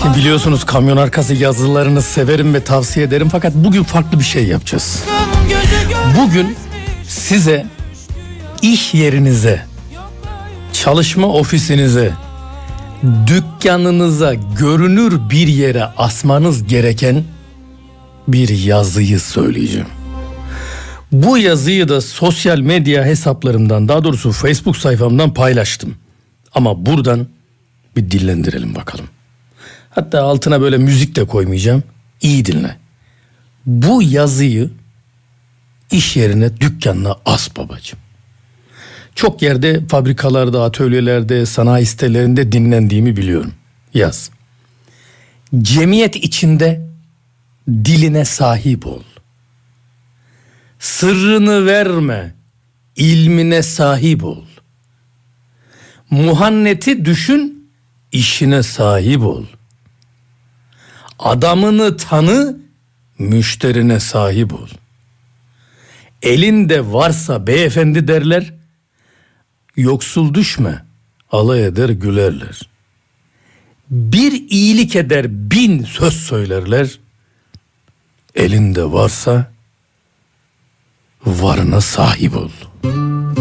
Biliyorsunuz kamyon arkası yazılarını severim ve tavsiye ederim, fakat bugün farklı bir şey yapacağız. Bugün size iş yerinize, çalışma ofisinize, dükkanınıza görünür bir yere asmanız gereken bir yazıyı söyleyeceğim. Bu yazıyı da sosyal medya hesaplarımdan, daha doğrusu Facebook sayfamdan paylaştım. Ama buradan bir dillendirelim bakalım. Hatta altına böyle müzik de koymayacağım. İyi dinle. Bu yazıyı iş yerine, dükkanına as babacığım. Çok yerde, fabrikalarda, atölyelerde, sanayi sitelerinde dinlendiğimi biliyorum. Yaz. Cemiyet içinde diline sahip ol. Sırrını verme, ilmine sahip ol. Muhanneti düşün, işine sahip ol. Adamını tanı, müşterine sahip ol. Elinde varsa beyefendi derler, yoksul düşme, alay eder gülerler. Bir iyilik eder 1000 söz söylerler, elinde varsa varına sahip ol.